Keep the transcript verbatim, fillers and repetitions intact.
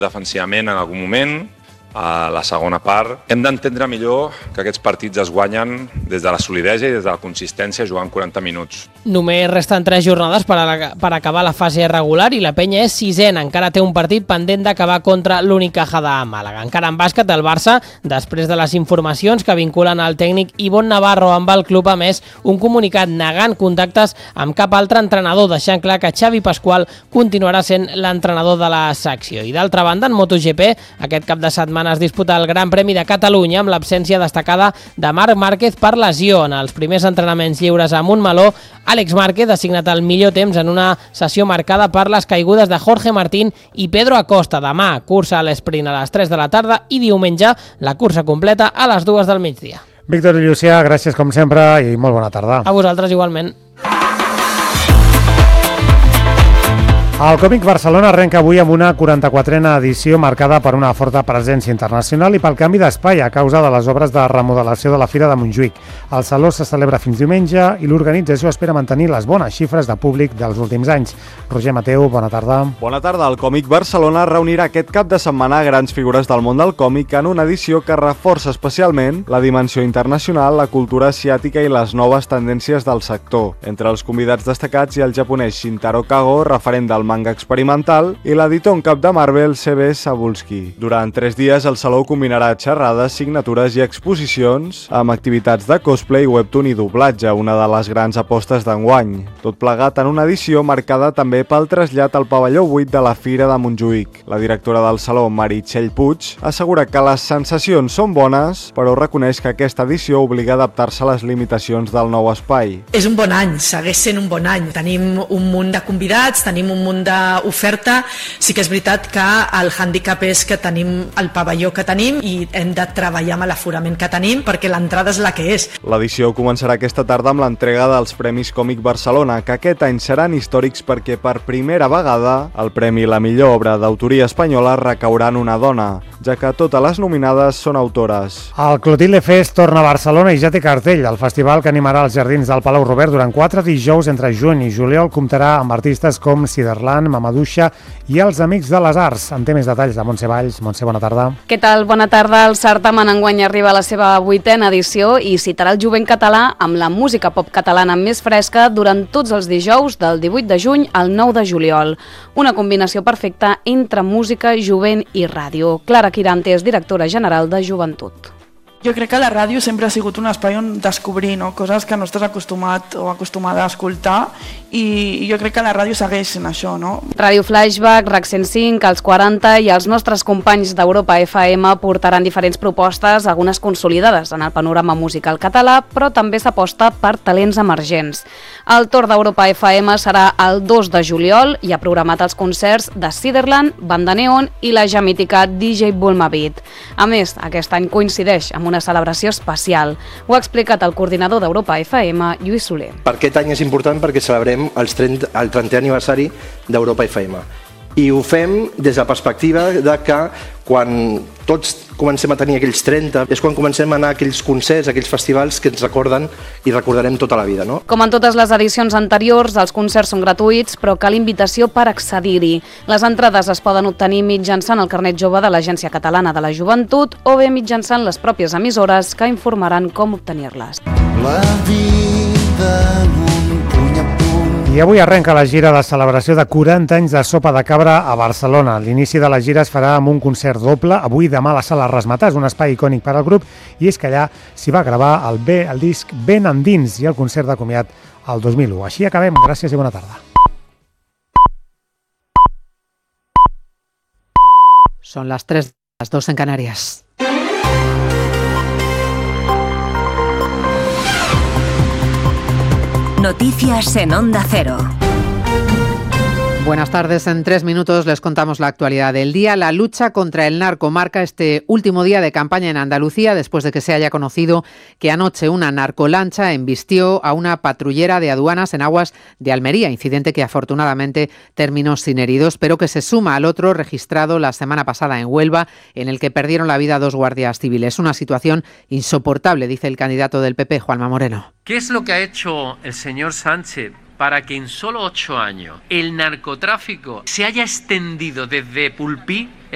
defensivament en algun moment, a la segona part. Hem d'entendre millor que aquests partits es guanyen des de la solidesa i des de la consistència jugant quaranta minuts. Només resten tres jornades per, a, per acabar la fase regular i la penya és sisena. Encara té un partit pendent d'acabar contra l'Unicaja de Màlaga. Encara en bàsquet, el Barça, després de les informacions que vinculen el tècnic Ivonne Navarro amb el club, a més, un comunicat negant contactes amb cap altre entrenador, deixant clar que Xavi Pasqual continuarà sent l'entrenador de la secció. I d'altra banda, en MotoGP, aquest cap de setmana es disputa el Gran Premi de Catalunya amb l'absència destacada de Marc Márquez per lesió. En els primers entrenaments lliures a Montmeló, Àlex Márquez ha signat el millor temps en una sessió marcada per les caigudes de Jorge Martín i Pedro Acosta. Demà, cursa a l'esprint a les tres de la tarda i diumenge la cursa completa a les dues del migdia. Víctor i Llucià, gràcies com sempre i molt bona tarda. A vosaltres igualment. El Còmic Barcelona arrenca avui amb una quaranta-quatrena edició marcada per una forta presència internacional i pel canvi d'espai a causa de les obres de remodelació de la Fira de Montjuïc. El saló se celebra fins diumenge i l'organització espera mantenir les bones xifres de públic dels últims anys. Roger Mateu, bona tarda. Bona tarda. El Còmic Barcelona reunirà aquest cap de setmana grans figures del món del còmic en una edició que reforça especialment la dimensió internacional, la cultura asiàtica i les noves tendències del sector. Entre els convidats destacats hi ha el japonès Shintaro Kago, referent del manga experimental, i l'editor en cap de Marvel, C B Cebulski. Durant tres dies, el saló combinarà xerrades, signatures i exposicions amb activitats de cosplay, webtoon i doblatge, una de les grans apostes d'enguany. Tot plegat en una edició marcada també pel trasllat al pavelló vuit de la Fira de Montjuïc. La directora del saló, Meritxell Puig, assegura que les sensacions són bones, però reconeix que aquesta edició obliga a adaptar-se a les limitacions del nou espai. És un bon any, segueix sent un bon any. Tenim un munt de convidats, tenim un munt d'oferta. Sí que és veritat que el hàndicap és que tenim el pavelló que tenim i hem de treballar amb l'aforament que tenim perquè l'entrada és la que és. L'edició començarà aquesta tarda amb l'entrega dels Premis Còmic Barcelona, que aquest any seran històrics perquè per primera vegada el premi La millor obra d'autoria espanyola recaurà en una dona, ja que totes les nominades són autores. El Clotilde Fest torna a Barcelona i ja té cartell. El festival que animarà els jardins del Palau Robert durant quatre dijous entre juny i juliol comptarà amb artistes com Ciderland, Mamaduixa i els Amics de les Arts. En té més detalls de Montse Valls. Montse, bona tarda. Què tal? Bona tarda. El certamen enguany arriba a la seva vuitena edició i citarà el jovent català amb la música pop catalana més fresca durant tots els dijous del divuit de juny al nou de juliol. Una combinació perfecta entre música, jovent i ràdio. Clara Quirante és directora general de Joventut. Jo crec que la ràdio sempre ha sigut un espai on descobrir, no? Coses que no estàs acostumat o acostumada a escoltar, i jo crec que la ràdio segueix sent això, no? Ràdio Flashback, RAC cent cinc, els quaranta i els nostres companys d'Europa F M portaran diferents propostes, algunes consolidades en el panorama musical català, però també s'aposta per talents emergents. El torn d'Europa F M serà el dos de juliol i ha programat els concerts de Ciderland, Banda Neon i la ja mítica D J Bulma Beat. A més, aquest any coincideix amb una celebració especial. Ho ha explicat el coordinador d'Europa F M, Lluís Soler. Per aquest any és important perquè celebrem els trenta, el trentè aniversari d'Europa F M. I ho fem des de la perspectiva de que quan tots comencem a tenir aquells trenta és quan comencem a anar a aquells concerts, a aquells festivals que ens recorden i recordarem tota la vida, no? Com en totes les edicions anteriors, els concerts són gratuïts, però cal invitació per accedir-hi. Les entrades es poden obtenir mitjançant el carnet jove de l'Agència Catalana de la Joventut o bé mitjançant les pròpies emissores que informaran com obtenir-les. La vida en un puny a puny. I avui arrenca la gira de celebració de quaranta anys de Sopa de Cabra a Barcelona. L'inici de la gira es farà amb un concert doble, avui i demà a la Sala Rasmatàs, un espai icònic per al grup, i és que allà s'hi va gravar el, B, el disc Ben Endins i el concert de comiat el dos mil u. Així acabem, gràcies i bona tarda. Son las tres, las dos en Canarias. Noticias en Onda Cero. Buenas tardes. En tres minutos les contamos la actualidad del día. La lucha contra el narco marca este último día de campaña en Andalucía después de que se haya conocido que anoche una narcolancha embistió a una patrullera de aduanas en aguas de Almería, incidente que afortunadamente terminó sin heridos, pero que se suma al otro registrado la semana pasada en Huelva, en el que perdieron la vida dos guardias civiles. Una situación insoportable, dice el candidato del P P, Juanma Moreno. ¿Qué es lo que ha hecho el señor Sánchez para que en solo ocho años el narcotráfico se haya extendido desde Pulpí